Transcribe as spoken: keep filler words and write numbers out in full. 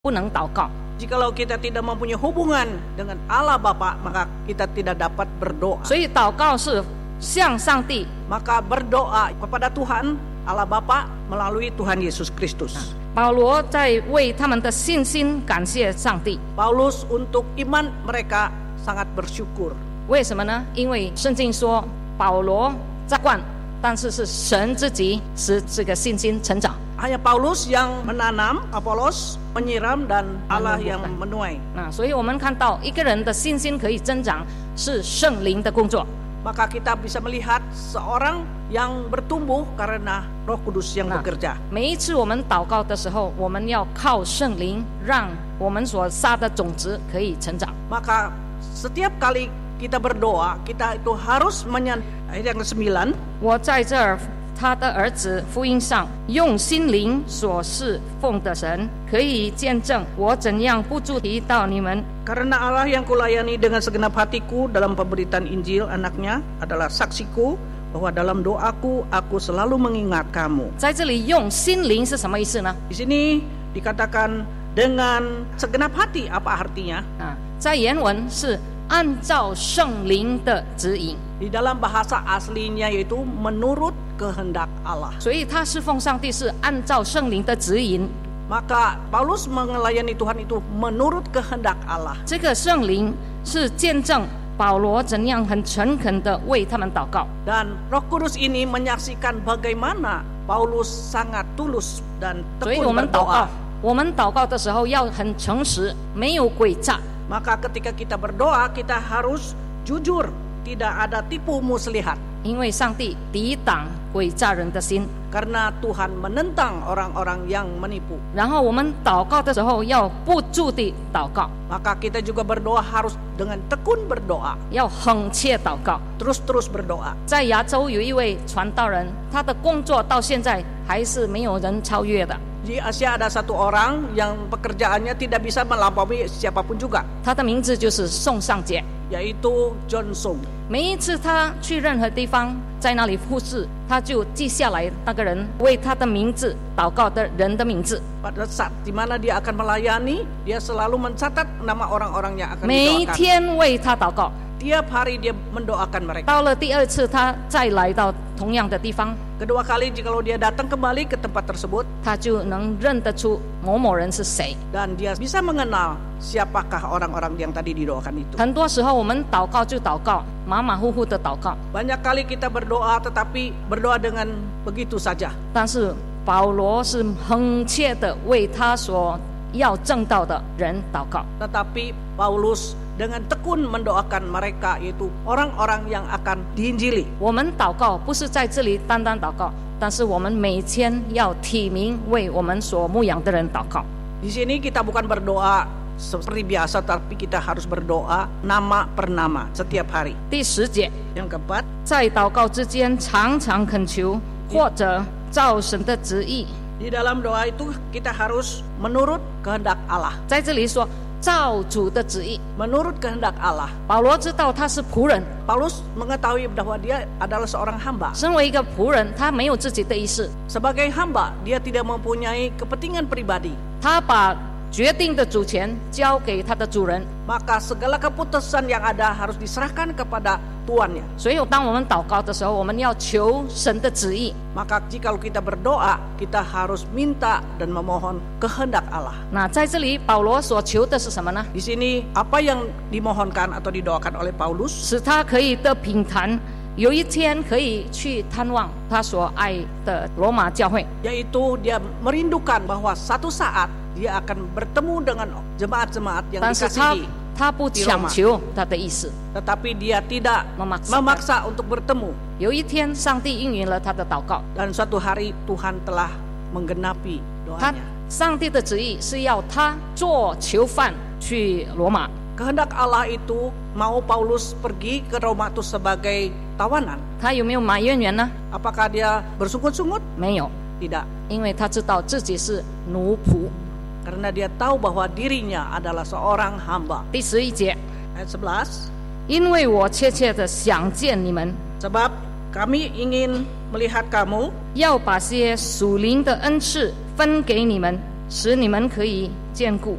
不能祷告。 Jikalau kita tidak mempunyai hubungan dengan Allah Bapa, maka kita tidak dapat berdoa. 所以祷告是向上帝 Maka berdoa kepada Tuhan Allah Bapa melalui Tuhan Yesus Kristus. 保罗在为他们的信心感谢上帝。 Paulus untuk iman mereka sangat bersyukur. 为什么呢？因为圣经说保罗浇灌，但是是神自己使这个信心成长。 Hanya Paulus yang menanam, Apolos menyiram, dan Allah yang menuai. 那所以我们看到一个人的信心可以增长，是圣灵的工作。 Maka kita bisa melihat seorang yang bertumbuh karena Roh Kudus yang bekerja. 每一次我们祷告的时候，我们要靠圣灵，让我们所撒的种子可以成长。 Maka setiap kali kita berdoa, kita itu harus menyan. Ayat yang kesembilan. 我在这儿，他的儿子福音上，用心灵所侍奉的神，可以见证我怎样不住提到你们。 Karena Allah yang kulayani dengan segenap hatiku dalam pemberitaan Injil anaknya adalah saksiku bahwa dalam doaku aku selalu mengingat kamu. 在这里用心灵是什么意思呢？ Di sini dikatakan dengan segenap hati, apa artinya? 啊，在原文是按照圣灵的指引。 Di dalam bahasa aslinya yaitu menurut kehendak Allah. 所以他侍奉上帝是按照圣灵的指引。 Maka Paulus melayani Tuhan itu menurut kehendak Allah. 这个圣灵是见证保罗怎样很诚恳地为他们祷告。 Dan Roh Kudus ini menyaksikan bagaimana Paulus sangat tulus dan 所以 tekun 我们祷告 berdoa. 我们祷告的时候要很诚实，没有诡诈。 Maka ketika kita berdoa, kita harus jujur, tidak ada tipu muslihat. 因为上帝抵挡诡诈人的心。 Karena Tuhan menentang orang-orang yang menipu. 然后我们祷告的时候要不住地祷告， Maka kita juga berdoa harus dengan tekun berdoa, 要恳切祷告。 terus-terus berdoa. 在亚洲有一位传道人，他的工作到现在还是没有人超越的。 Di Asia ada satu orang yang pekerjaannya tidak bisa melampaui siapapun juga, 他的名字就是宋尚杰。 yaitu John Sung. 每一次他去任何地方，在那里服侍，他就记下来那个人为他的名字祷告的人的名字。 Pada saat di mana dia akan melayani, dia selalu mencatat nama orang-orang yang akan 每 didoakan. 天为他祷告。 Tiap hari dia mendoakan mereka. 到了第二次，他再来到同样的地方， Kedua kali jikalau dia datang kembali ke tempat tersebut, 他就能认得出某某人是谁。 dan dia bisa mengenal siapakah orang-orang yang tadi didoakan itu. 很多时候我们祷告就祷告，马马虎虎的祷告， Banyak kali kita berdoa tetapi berdoa dengan begitu saja. 但是保罗是恳切的为他所要证道的人祷告。 Tetapi Paulus dengan tekun mendoakan mereka, yaitu orang-orang yang akan diinjili. 我们祷告不是在这里单单祷告，但是我们每天要体名为我们所牧养的人祷告。 Di sini kita bukan berdoa seperti biasa, tapi kita harus berdoa nama per nama setiap hari. 第十节， Yang keempat, 在祷告之间常常恳求，或者照神的旨意。 di dalam doa itu kita harus menurut kehendak Allah. 在这里说照主的旨意。 Menurut kehendak Allah. 保罗知道他是仆人， Paulus mengetahui bahwa dia adalah seorang hamba. 身为一个仆人，他没有自己的意识， Sebagai hamba, dia tidak mempunyai kepentingan pribadi. 他把决定的主权交给他的主人。 Maka segala keputusan yang ada harus diserahkan kepada tuannya. 所以当我们祷告的时候，我们要求神的旨意。 Maka jika kita berdoa, kita harus minta dan memohon kehendak Allah. 那在这里，保罗所求的是什么呢？ Di sini apa yang dimohonkan atau didoakan oleh Paulus? 使他可以得平坦，有一天可以去探望他所爱的罗马教会。 Yaitu dia merindukan bahwa satu saat dia akan bertemu dengan jemaat-jemaat yang 但是他 dikasihi. 他不强求他的意思。 Tetapi dia tidak Memaksakan. memaksa untuk bertemu. 有一天，上帝应允了他的祷告。 Dan suatu hari Tuhan telah menggenapi 他 doanya. 上帝的旨意是要他做囚犯去罗马。 Kehendak Allah itu mau Paulus pergi ke Roma itu sebagai tawanan. 他有没有埋怨人呢？ Apakah dia bersungut-sungut? 没有， Tidak. 因为他知道自己是奴仆。 Karena dia tahu bahwa dirinya adalah seorang hamba. 第十一节， Ayat sebelas. 因为我切切的想见你们， Sebab kami ingin melihat kamu, 要把些属灵的恩赐分给你们，使你们可以坚固